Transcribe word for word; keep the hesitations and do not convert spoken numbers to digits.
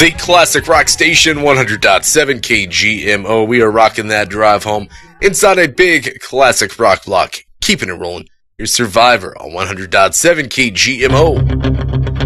The Classic Rock Station, one hundred point seven K G M O. We are rocking that drive home inside a big classic rock block. Keeping it rolling. Your Survivor on one hundred point seven K G M O.